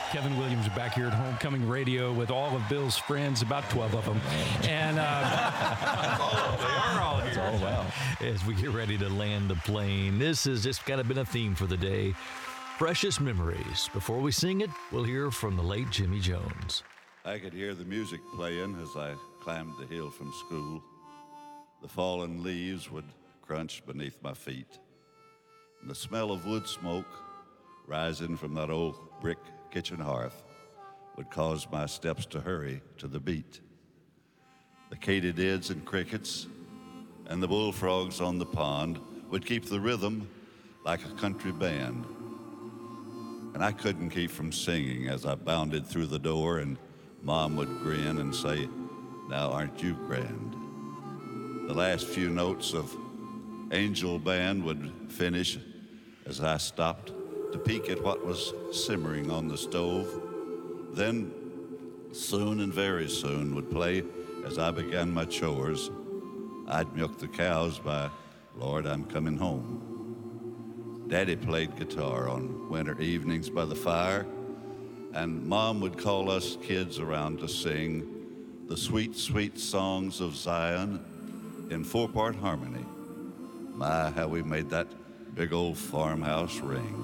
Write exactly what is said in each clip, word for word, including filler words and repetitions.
Kevin Williams back here at Homecoming Radio with all of Bill's friends, about twelve of them. And uh, they are all here. Oh, wow. As we get ready to land the plane, this has just kind of been a theme for the day. Precious memories. Before we sing it, we'll hear from the late Jimmy Jones. I could hear the music playing as I climbed the hill from school. The fallen leaves would crunch beneath my feet. And the smell of wood smoke rising from that old brick kitchen hearth would cause my steps to hurry to the beat. The katydids and crickets and the bullfrogs on the pond would keep the rhythm like a country band. And I couldn't keep from singing as I bounded through the door, and Mom would grin and say, "Now aren't you grand?" The last few notes of Angel Band would finish as I stopped to peek at what was simmering on the stove. Then, soon and very soon would play as I began my chores. I'd milk the cows by Lord, I'm Coming Home. Daddy played guitar on winter evenings by the fire, and Mom would call us kids around to sing the sweet, sweet songs of Zion in four-part harmony. My, how we made that big old farmhouse ring.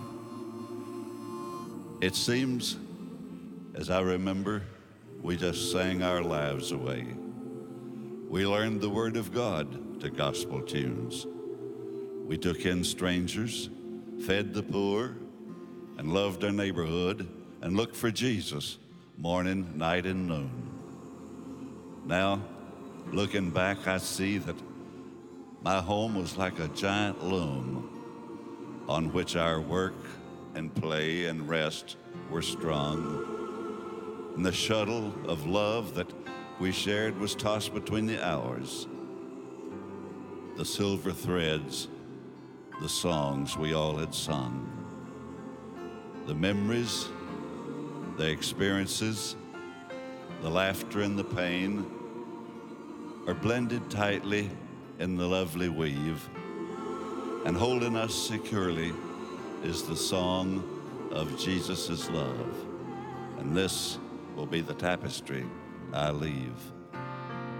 It seems, as I remember, we just sang our lives away. We learned the Word of God to gospel tunes. We took in strangers, fed the poor, and loved our neighborhood, and looked for Jesus morning, night, and noon. Now, looking back, I see that my home was like a giant loom on which our work and play and rest were strung. And the shuttle of love that we shared was tossed between the hours. The silver threads, the songs we all had sung. The memories, the experiences, the laughter and the pain are blended tightly in the lovely weave, and holding us securely is the song of Jesus' love. And this will be the tapestry I leave.